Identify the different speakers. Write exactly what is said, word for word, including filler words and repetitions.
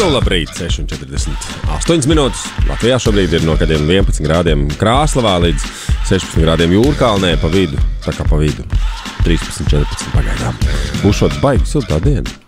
Speaker 1: Nu, labrīt, seši un četrdesmit astoņas minūtes. Latvijā šobrīd ir no kādiem vienpadsmit grādiem Krāslavā līdz sešpadsmit grādiem Jūrkalnē pa vidu. Tā kā pa vidu. trīspadsmit, četrpadsmit pagaidām. Būšot baigi siltā diena.